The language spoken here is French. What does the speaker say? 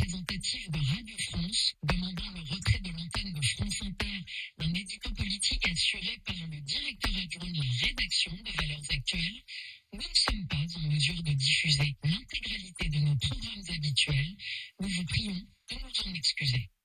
représentative de Radio France, demandant le retrait de l'antenne de France Inter d'un édito politique assuré par le directeur adjoint de la rédaction de Valeurs Actuelles, nous ne sommes pas en mesure de diffuser l'intégralité de nos programmes habituels. Nous vous prions de nous en excuser.